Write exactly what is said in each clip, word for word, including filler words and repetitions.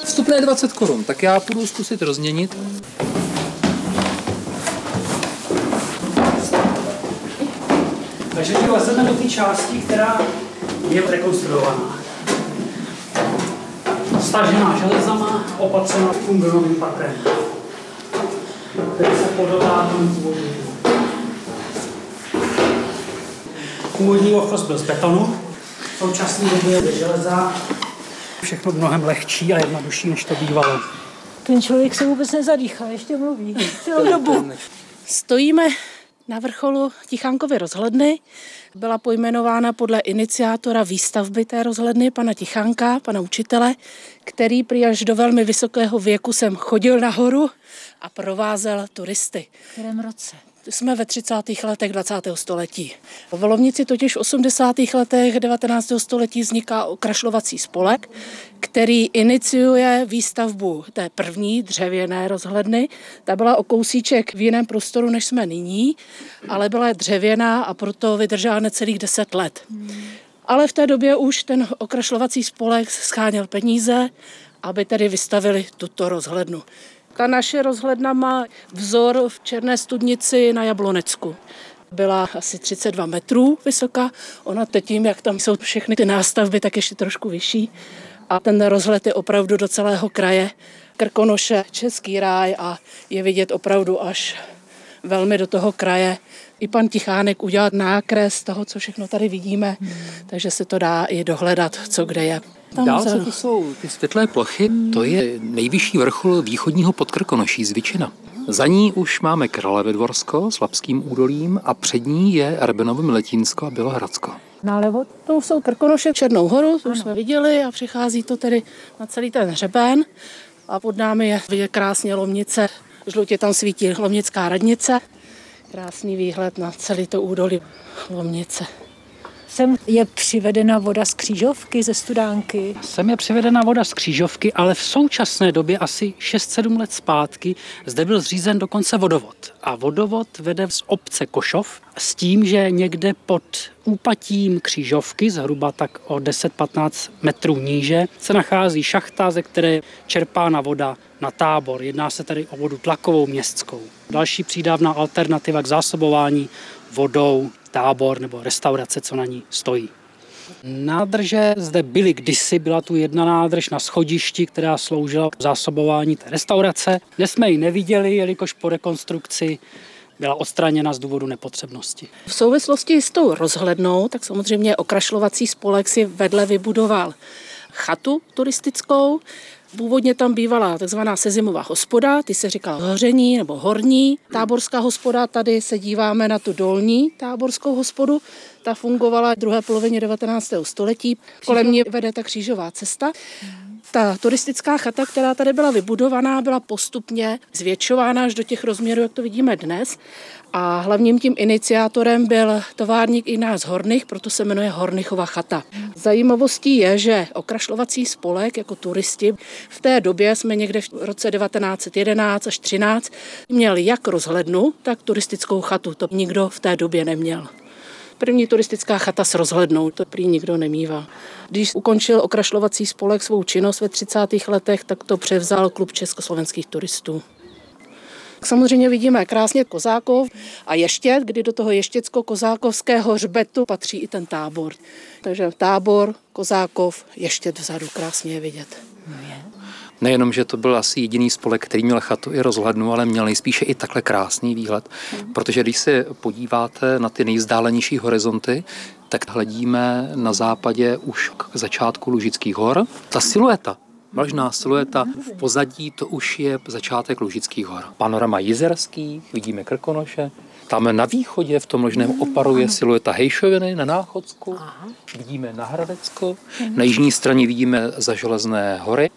Vstupné dvacet korun, tak já půjdu zkusit rozměnit. Takže my lezeme do té části, která je rekonstruovaná. Stažená železama, opatřená fungorovým patrem, který se podobá tomu původnímu. Původní ochos byl z betonu, v současné době je železa. Všechno mnohem lehčí a jednodušší, než to bývalo. Ten člověk se vůbec nezadýchá, ještě mluví celou dobu. Stojíme na vrcholu Tichánkovy rozhledny. Byla pojmenována podle iniciátora výstavby té rozhledny, pana Tichánka, pana učitele, který prý až do velmi vysokého věku sem chodil nahoru a provázel turisty. V kterém roce? Jsme ve třicátých letech dvacátého století. V Lovnici totiž v osmdesátých letech devatenáctého století vzniká okrašlovací spolek, který iniciuje výstavbu té první dřevěné rozhledny. Ta byla o kousíček v jiném prostoru, než jsme nyní, ale byla dřevěná a proto vydržela necelých deset let. Ale v té době už ten okrašlovací spolek scháněl peníze, aby tedy vystavili tuto rozhlednu. Ta naše rozhledna má vzor v Černé studnici na Jablonecku. Byla asi třicet dva metrů vysoká. Ona teď tím, jak tam jsou všechny ty nástavby, tak ještě trošku vyšší. A ten rozhled je opravdu do celého kraje. Krkonoše, Český ráj a je vidět opravdu až velmi do toho kraje. I pan Tichánek udělat nákres toho, co všechno tady vidíme, hmm. takže se to dá i dohledat, co kde je. Tam Dál se to jsou ty světlé plochy, to je nejvyšší vrchol východního Podkrkonoší, Zvičina. Za ní už máme Královédvorsko s Lapským údolím a před ní je Erbenovo, Miletínsko a Bělohradsko. Nalevo to jsou Krkonoše, Černou horu, to už jsme viděli a přichází to tedy na celý ten hřeben a pod námi je vidět krásně Lomnice, žlutě tam svítí Lomnická radnice. Krásný výhled na celý to údolí Lomnice. Sem je přivedena voda z Křížovky, ze Studánky. Sem je přivedena voda z Křížovky, ale v současné době asi šest sedm let zpátky zde byl zřízen dokonce vodovod. A vodovod vede z obce Košov s tím, že někde pod úpatím Křížovky, zhruba tak o deset patnáct metrů níže, se nachází šachta, ze které je čerpána voda na Tábor. Jedná se tady o vodu tlakovou městskou. Další přídavná alternativa k zásobování vodou Tábor nebo restaurace, co na ní stojí. Nádrže zde byly kdysi, byla tu jedna nádrž na schodišti, která sloužila k zásobování té restaurace. Dnes jsme ji neviděli, jelikož po rekonstrukci byla odstraněna z důvodu nepotřebnosti. V souvislosti s tou rozhlednou, tak samozřejmě okrašlovací spolek si vedle vybudoval chatu turistickou. Původně tam bývala takzvaná sezimová hospoda, ty se říkala hoření nebo horní. Táborská hospoda, tady se díváme na tu dolní táborskou hospodu. Ta fungovala v druhé polovině devatenáctého století. Kolem ní vede ta křížová cesta. Ta turistická chata, která tady byla vybudovaná, byla postupně zvětšována až do těch rozměrů, jak to vidíme dnes. A hlavním tím iniciátorem byl továrník Ignác Hornych, proto se jmenuje Hornichova chata. Zajímavostí je, že okrašlovací spolek jako turisti v té době jsme někde v roce devatenáct set jedenáct až třináct měl jak rozhlednu, tak turistickou chatu. To nikdo v té době neměl. První turistická chata s rozhlednou, to prý nikdo nemívá. Když ukončil okrašlovací spolek svou činnost ve třicátých letech, tak to převzal Klub československých turistů. Samozřejmě vidíme krásně Kozákov a Ještěd, kdy do toho ještěcko-kozákovského hřbetu patří i ten Tábor. Takže Tábor, Kozákov, Ještěd vzadu krásně je vidět. Nejenom, že to byl asi jediný spolek, který měl chatu i rozhlednu, ale měl nejspíše i takhle krásný výhled, protože když se podíváte na ty nejvzdálenější horizonty, tak hledíme na západě už k začátku Lužických hor. Ta silueta, vlažná silueta v pozadí, to už je začátek Lužických hor. Panorama Jizerský, vidíme Krkonoše. Tam na východě v tom možném oparu je silueta Hejšoviny na Náchodsku. Vidíme na Hradecko. Na jižní straně vidíme za Železné hory.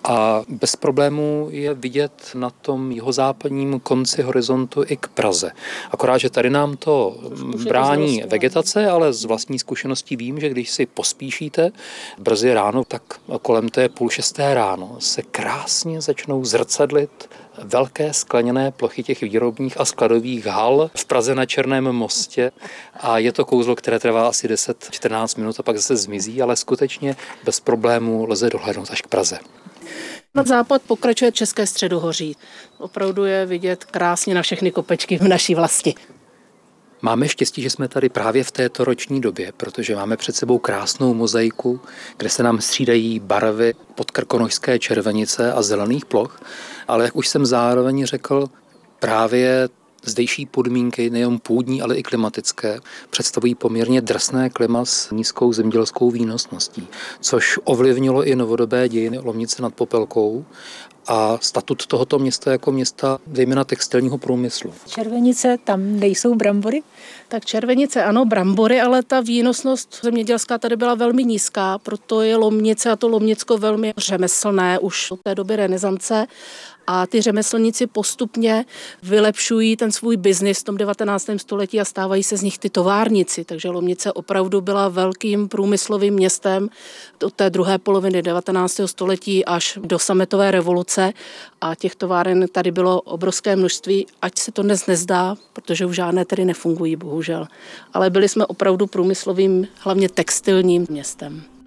A bez problémů je vidět na tom jihozápadním konci horizontu i k Praze. Akorát, že tady nám to brání vegetace, ale z vlastní zkušeností vím, že když si pospíšíte brzy ráno, tak kolem té půl šesté ráno se krásně začnou zrcadlit velké skleněné plochy těch výrobních a skladových hal v Praze na Černém mostě a je to kouzlo, které trvá asi deset čtrnáct minut a pak zase zmizí, ale skutečně bez problémů lze dohlédnout až k Praze. Na západ pokračuje České středohoří. Opravdu je vidět krásně na všechny kopečky v naší vlasti. Máme štěstí, že jsme tady právě v této roční době, protože máme před sebou krásnou mozaiku, kde se nám střídají barvy podkrkonošské červenice a zelených ploch, ale jak už jsem zároveň řekl, právě zdejší podmínky, nejen půdní, ale i klimatické, představují poměrně drsné klima s nízkou zemědělskou výnosností, což ovlivnilo i novodobé dějiny Lomnice nad Popelkou a statut tohoto města jako města zejména textilního průmyslu. Červenice, tam nejsou brambory? Tak červenice ano, brambory, ale ta výnosnost zemědělská tady byla velmi nízká, proto je Lomnice a to Lomnicko velmi řemeslné už od té doby renesance. A ty řemeslníci postupně vylepšují ten svůj biznis v tom devatenáctém století a stávají se z nich ty továrnici. Takže Lomnice opravdu byla velkým průmyslovým městem od té druhé poloviny devatenáctého století až do sametové revoluce. A těch továren tady bylo obrovské množství, ať se to dnes nezdá, protože už žádné tedy nefungují, bohužel. Ale byli jsme opravdu průmyslovým, hlavně textilním městem.